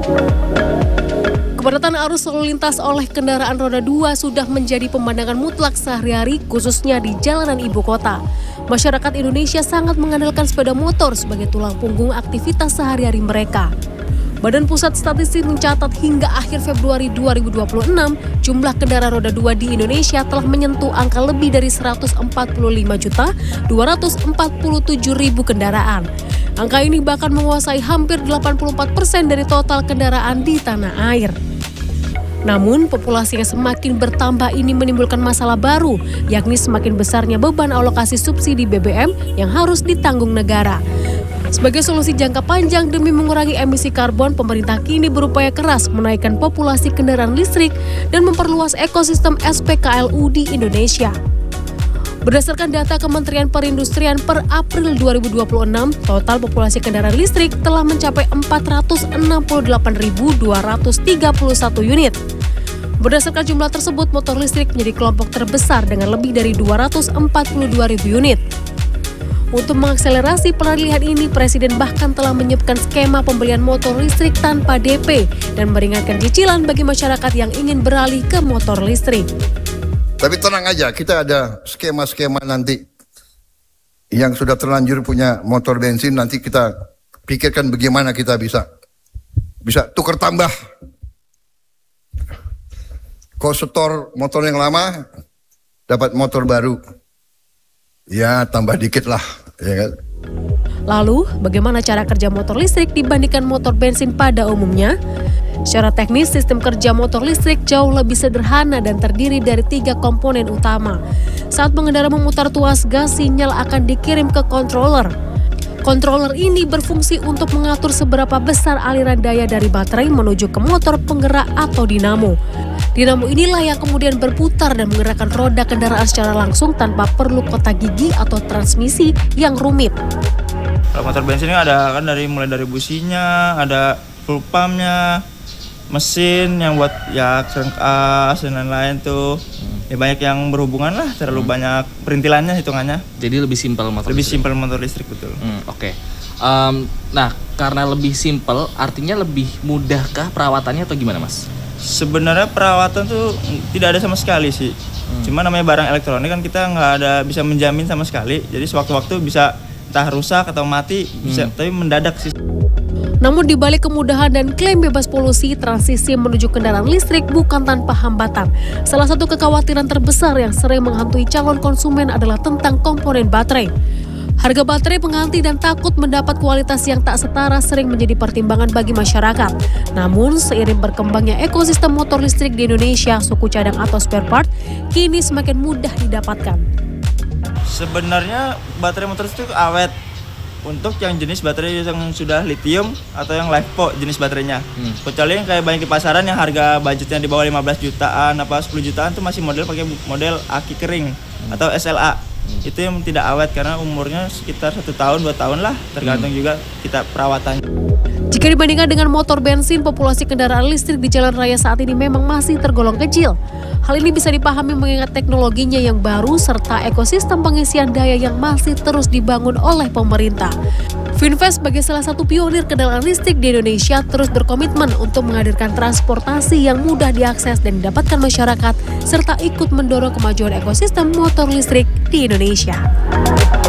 Kepadatan arus lalu lintas oleh kendaraan roda 2 sudah menjadi pemandangan mutlak sehari-hari, khususnya di jalanan ibu kota. Masyarakat Indonesia sangat mengandalkan sepeda motor sebagai tulang punggung aktivitas sehari-hari mereka. Badan Pusat Statistik mencatat hingga akhir Februari 2026, jumlah kendaraan roda 2 di Indonesia telah menyentuh angka lebih dari 145.247.000 kendaraan. Angka ini bahkan menguasai hampir 84% dari total kendaraan di tanah air. Namun, populasi yang semakin bertambah ini menimbulkan masalah baru, yakni semakin besarnya beban alokasi subsidi BBM yang harus ditanggung negara. Sebagai solusi jangka panjang demi mengurangi emisi karbon, pemerintah kini berupaya keras menaikkan populasi kendaraan listrik dan memperluas ekosistem SPKLU di Indonesia. Berdasarkan data Kementerian Perindustrian per April 2026, total populasi kendaraan listrik telah mencapai 468.231 unit. Berdasarkan jumlah tersebut, motor listrik menjadi kelompok terbesar dengan lebih dari 242.000 unit. Untuk mengakselerasi peralihan ini, Presiden bahkan telah menyiapkan skema pembelian motor listrik tanpa DP dan meringankan cicilan bagi masyarakat yang ingin beralih ke motor listrik. Tapi tenang aja, kita ada skema-skema nanti yang sudah terlanjur punya motor bensin, nanti kita pikirkan bagaimana kita bisa tukar tambah. Kau setor motor yang lama, dapat motor baru. Ya, tambah dikit lah, ya kan? Lalu, bagaimana cara kerja motor listrik dibandingkan motor bensin pada umumnya? Secara teknis, sistem kerja motor listrik jauh lebih sederhana dan terdiri dari 3 komponen utama. Saat pengendara memutar tuas gas, sinyal akan dikirim ke controller. Controller ini berfungsi untuk mengatur seberapa besar aliran daya dari baterai menuju ke motor penggerak atau dinamo. Dinamo inilah yang kemudian berputar dan menggerakkan roda kendaraan secara langsung tanpa perlu kotak gigi atau transmisi yang rumit. Kalau motor bensin ini ada kan mulai dari businya, ada full pumpnya, mesin yang buat ya crankcase dan lain-lain tuh. Ya banyak yang berhubungan lah, terlalu banyak perintilannya hitungannya. Jadi lebih simpel motor lebih listrik. simpel motor listrik, betul. Oke. Nah, karena lebih simpel, artinya lebih mudahkah perawatannya atau gimana, Mas? Sebenarnya perawatan tuh tidak ada sama sekali sih. Cuma namanya barang elektronik kan kita nggak ada bisa menjamin sama sekali. Jadi sewaktu-waktu bisa entah rusak atau mati, bisa tapi mendadak sih. Namun di balik kemudahan dan klaim bebas polusi, transisi menuju kendaraan listrik bukan tanpa hambatan. Salah satu kekhawatiran terbesar yang sering menghantui calon konsumen adalah tentang komponen baterai. Harga baterai pengganti dan takut mendapat kualitas yang tak setara sering menjadi pertimbangan bagi masyarakat. Namun, seiring berkembangnya ekosistem motor listrik di Indonesia, suku cadang atau spare part kini semakin mudah didapatkan. Sebenarnya baterai motor listrik awet. Untuk yang jenis baterai yang sudah lithium atau yang LiFePO jenis baterainya. Kecuali yang kayak banyak di pasaran yang harga budgetnya di bawah 15 jutaan apa 10 jutaan itu masih pakai model aki kering atau SLA. Itu yang tidak awet karena umurnya sekitar 1 tahun 2 tahun lah, tergantung juga kita perawatannya. Jika dibandingkan dengan motor bensin, populasi kendaraan listrik di jalan raya saat ini memang masih tergolong kecil. Hal ini bisa dipahami mengingat teknologinya yang baru serta ekosistem pengisian daya yang masih terus dibangun oleh pemerintah. Finfast sebagai salah satu pionir kendaraan listrik di Indonesia terus berkomitmen untuk menghadirkan transportasi yang mudah diakses dan didapatkan masyarakat serta ikut mendorong kemajuan ekosistem motor listrik di Indonesia.